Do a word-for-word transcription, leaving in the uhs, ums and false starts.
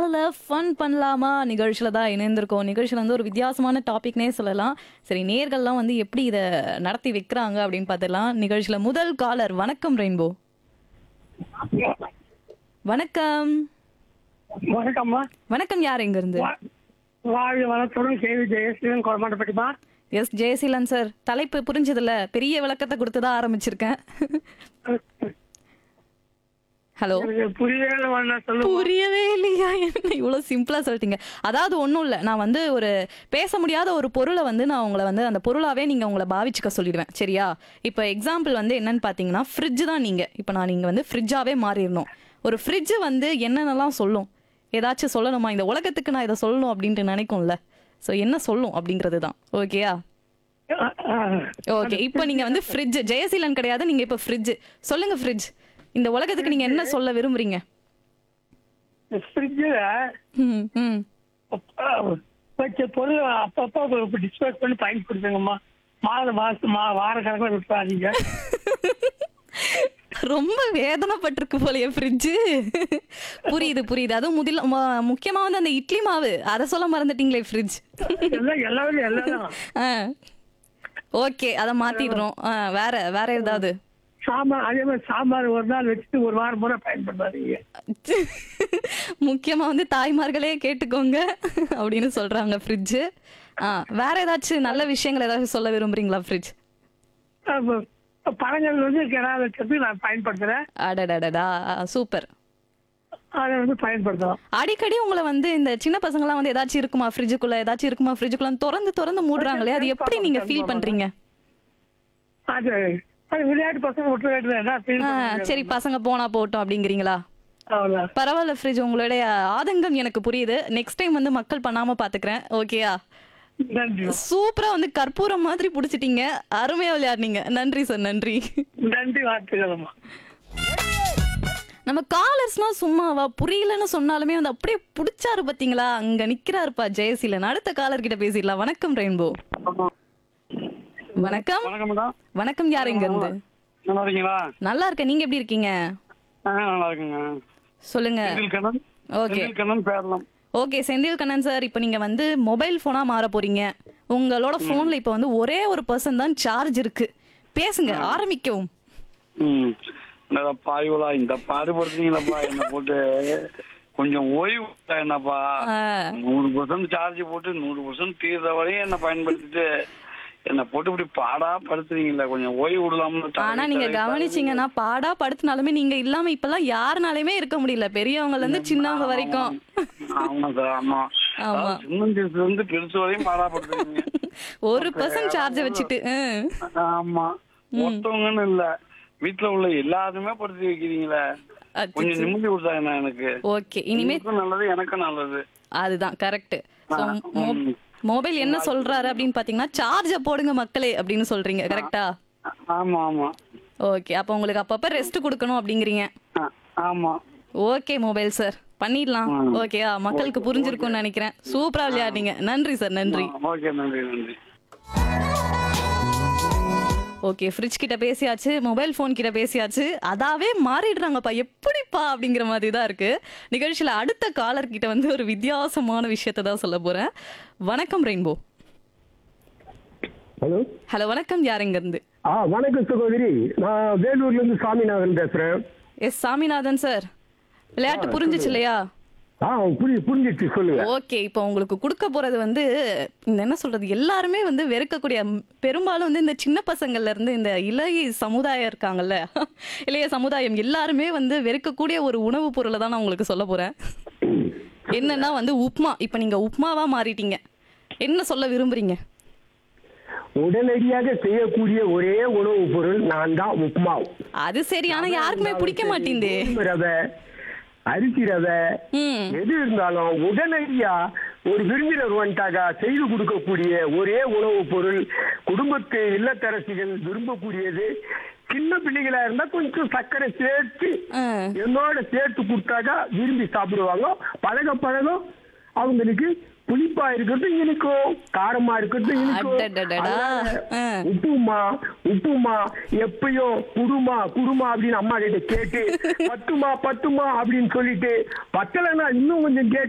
காலை ஃபன் பண்ணலாமா நிகழ்ச்சியில் தான் இணைந்திருக்கோம். நிகழ்ச்சியில் வந்து ஒரு வித்தியாசமான டாபிக்னே சொல்லலாம். சரி, நேர்கள்லாம் வந்து எப்படி இதை நடத்தி வைக்கிறாங்க அப்படின்னு பார்த்துடலாம். நிகழ்ச்சியில் முதல் காலர். வணக்கம் ரெயின்போ. வணக்கம். வணக்கம்மா. வணக்கம். யார் எங்க இருந்து? வாழ்க வளத்துடன் KV Jayaseelan கொடமாட்டப்பட்டிமா. S Jayaseelan sir, தலைப்பு புரிஞ்சதில்ல, பெரிய விளக்கத்தை கொடுத்து தான் ஆரம்பிச்சிருக்கேன். ஹலோ. புரியவே இல்லையா? என்ன இவ்வளோ சிம்பிளா சொல்லிட்டீங்க? அதாவது ஒன்றும் இல்லை, நான் வந்து ஒரு பேச முடியாத ஒரு பொருளை வந்து நான் உங்களை வந்து அந்த பொருளாவே நீங்க உங்களை பாவிச்சுக்க சொல்லிடுவேன். சரியா? இப்போ எக்ஸாம்பிள் வந்து என்னன்னு பார்த்தீங்கன்னா, ஃப்ரிட்ஜ் தான் நீங்க. இப்போ நான் நீங்க வந்து ஃப்ரிட்ஜாவே மாறிடணும். ஒரு ஃப்ரிட்ஜ் வந்து என்னென்னலாம் சொல்லும், ஏதாச்சும் சொல்லணுமா? இந்த உலகத்துக்கு நான் இதை சொல்லணும் அப்படின்ட்டு நினைக்கும்ல. ஸோ என்ன சொல்லும் அப்படிங்கிறது தான். ஓகேயா? ஓகே. இப்போ நீங்க வந்து ஃப்ரிட்ஜ் ஜெயசீலன் கிடையாது, நீங்க இப்போ ஃப்ரிட்ஜ் சொல்லுங்க. ஃப்ரிட்ஜ் இந்த உலகத்துக்கு நீங்க என்ன சொல்ல விரும்புறீங்க? ஃப்ரிட்ஜில் வச்ச பொருள் அப்பப்போ டிஸ்போஸ் பண்ணி பயன்படுத்துங்கம்மா. மாத மாசம் மா வார கணக்கில் விட்டுறாதீங்க. ரொம்ப வேதனைப்பட்டிருக்கு போலயே ஃப்ரிட்ஜ். புரியுது புரியுது. அதுவும் முதல்ல ம- முக்கியமா வந்து அந்த இட்லி மாவு அதை சொல்ல மறந்துட்டீங்களே ஃப்ரிட்ஜ். எல்லாம் எல்லாமே எல்லாம் ஓகே, அதை மாத்திடுறோம். ஆ, வேற வேற ஏதாவது? சாம்பார், அதே மாதிரி சாம்பார் ஒரு நாள் வச்சுட்டு ஒரு வாரம் பூரா பயன்படுத்தாதீங்க. முக்கியமா வந்து தாய்மார்களே கேட்டுக்கோங்க அப்படின்னு சொல்றாங்க ஃப்ரிட்ஜ். ஆ, வேற ஏதாச்சும் நல்ல விஷயங்கள் ஏதாச்சும் சொல்ல விரும்புறீங்களா ஃப்ரிட்ஜ்? அப்ப பழங்கள் வந்து கிணா வச்சதுக்கு நான் பயன்படுத்துறேன். அடடடடா, சூப்பர். அதை வந்து பயன்படுத்தலாம். அடிக்கடி உங்களை வந்து இந்த சின்ன பசங்கலாம் வந்து ஏதாச்சும் இருக்குமா ஃப்ரிட்ஜுக்குள்ள, ஏதாச்சும் இருக்குமா ஃப்ரிட்ஜுக்குள்ள திறந்து திறந்து மூடுறாங்களே, அது எப்படி நீங்க ஃபீல் பண்றீங்க? அது அது விளையாட்டு பசங்க விட்டு விளையாட்டு என்ன feel ஆ, பண்ணுவீங்க? சரி, பசங்க போனா போட்டோம் அப்படிங்கிறீங்களா? அவ்வளவுதான். பரவாயில்ல ஃப்ரிட்ஜ், உங்களுடைய ஆதங்கம் எனக்கு புரியுது. நெக்ஸ்ட் டைம் வந்து மக்கள் பண்ணாம பாத்துக்கிறேன். ஓகேயா? நன்றி சூப்பரா வந்து கற்பூரம் மாதிரி புடிச்சிட்டீங்க. அருமையா விளையாடுனீங்க. நன்றி சார், நன்றி. நன்றி வாழ்த்துக்கள்மா. நம்ம காலர்ஸ்னா சும்மாவா, புரியலன்னு சொன்னாலுமே வந்து அப்படியே புடிச்சாரு பாத்தீங்களா? அங்க நிக்கிறாருப்பா ஜெயசீலன். அடுத்த காலர் கிட்ட பேசிடலாம். வணக்கம் ரெயின்போ. வணக்கம். வணக்கம் மேடம். வணக்கம். யார் எங்க இருந்து? நல்லா இருக்கீங்களா? நல்லா இருக்கேன். நீங்க எப்படி இருக்கீங்க? ஆ, நல்லா இருக்குங்க. சொல்லுங்க. Senthil Kannan. Okay Senthil Kannan பேரலாம். Okay Senthil Kannan sir, இப்போ நீங்க வந்து மொபைல் போனா மாற போறீங்க. உங்களோட போன்ல இப்போ வந்து ஒரே ஒரு பர்சன் தான் சார்ஜ் இருக்கு. பேசுங்க, ஆரம்பிக்கவும். ம். இந்த பாய்வலா இந்த பாடுபடுத்துறீங்களப்பா என்ன போட்டு. கொஞ்சம் ஓய்வு விட்டா என்னப்பா. ஆ, நூறு பர்சன்ட் சார்ஜ் போட்டு நூறு பர்சன்ட் தீர்ற வரையும் என்ன பயன்படுத்திட்டு என்ன போட்டு இப்படி பாடா படுத்துறீங்களா? கொஞ்சம் ஓய்வு விடலாம்னு. ஆனா நீங்க கவனிச்சீங்கன்னா பாடா படுத்தினாலுமே நீங்க இல்லாம இப்பெல்லாம் யாருனாலுமே இருக்க முடியல, பெரியவங்கல இருந்து சின்னவங்க வரைக்கும். ஆமா சார், ஆமா. ஆமா. சின்னஞ்சில இருந்து பெருசு வரையும் பாடா படுத்துறீங்க. ஒரு பர்சன்ட் சார்ஜ் வச்சுட்டு. ஆ. ஆமா. மொத்தவங்கன்னு இல்ல, வீட்டுல உள்ள எல்லாருமே படுத்தி வைக்கிறீங்களே. கொஞ்சம் நிம்மதி கொடுத்தா என்ன எனக்கு? ஓகே, இனிமே உங்களுக்கும் நல்லது எனக்கும் நல்லது. அதுதான் கரெக்ட். ஆ, ம். மொபைல் என்ன சொல்றாரு அப்படின்னு பாத்தீங்கன்னா, சார்ஜ போடுங்க மக்களே அப்படின்னு சொல்றீங்க. கரெக்டா? ஆமா ஆமா. ஓகே, அப்ப உங்களுக்கு அப்பப்ப ரெஸ்ட் கொடுக்கணும் அப்படிங்கிறீங்க. ஆ, ஆமா. ஓகே மொபைல் சார், பண்ணிடலாம். ம். ஓகேயா? மக்களுக்கு புரிஞ்சிருக்கும்னு நினைக்கிறேன். சூப்பரா விளையாடுனீங்க. நன்றி சார், நன்றி. ஓகே, நன்றி நன்றி. ஓகே, ஃப்ரிட்ஜ் கிட்ட பேசியாச்சு, மொபைல் ஃபோன் கிட்ட பேசியாச்சு. அதாவே மாறிடுறாங்கப்பா, எப்படிப்பா அப்படிங்கிற மாதிரி தான் இருக்கு. நிகழ்ச்சியில அடுத்த காலர் கிட்ட வந்து ஒரு வித்தியாசமான விஷயத்தை தான் சொல்ல போறேன். வணக்கம் ரெயின்போ. ஹலோ. ஹலோ, வணக்கம். யார் எங்க இருந்து? ஆ, வணக்கம் சகோதரி. நான் வேலூர்ல இருந்து சாமிநாதன் பேசுறேன். எஸ் சாமிநாதன் சார், விளையாட்டு புரிஞ்சிச்சு இல்லையா? ஆ, புரிய புரிஞ்சிச்சு, சொல்லுங்க. ஓகே, இப்போ உங்களுக்கு கொடுக்க போறது வந்து இந்த என்ன சொல்றது, எல்லாருமே வந்து வெறுக்கக்கூடிய ம், பெரும்பாலும் வந்து இந்த சின்ன பசங்கள்ல இருந்து இந்த இளைய சமுதாயம் இருக்காங்கல்ல, இளைய சமுதாயம் எல்லாருமே வந்து வெறுக்கக்கூடிய ஒரு உணவு பொருளை தான் நான் உங்களுக்கு சொல்ல போறேன். என்னன்னா வந்து உப்மா. இப்போ நீங்க உப்மாவா மாறிட்டீங்க. என்ன சொல்ல விரும்புறீங்க? உடனடியாக செய்யக்கூடிய ஒரே உணவு பொருள் நான் தான் உப்மா. அது சரி, ஆனா யாருக்குமே பிடிக்க மாட்டேங்குதே. கோதுமை ரவை, அரிசி ரவை, ம். எது இருந்தாலும் உடனடியா ஒரு விருந்தினர் வந்துட்டாக செய்து கொடுக்கக்கூடிய ஒரே உணவு பொருள், குடும்பத்து இல்லத்தரசிகள் விரும்பக்கூடியது. சின்ன பிள்ளைகளா இருந்தா கொஞ்சம் சர்க்கரை சேர்த்து ஆ. என்னோட சேர்த்து கொடுத்தாக்கா விரும்பி சாப்பிடுவாங்க. பழக பழக அவங்களுக்கு புளிப்பா இருக்கிறது இனிக்கும், காரமா இருக்கிறது இனிக்கும். அடடடடா. அதனால ஆ. உப்புமா உப்புமா எப்பயும் குடுமா குடுமா அப்படின்னு அம்மா கிட்ட கேட்டு பத்துமா பத்துமா அப்படின்னு சொல்லிட்டு பத்தலைன்னா இன்னும் கொஞ்சம் கேட்டு